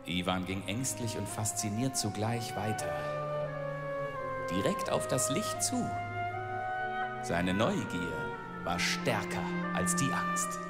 Iwan ging ängstlich und fasziniert zugleich weiter. Direkt auf das Licht zu. Seine Neugier war stärker als die Angst.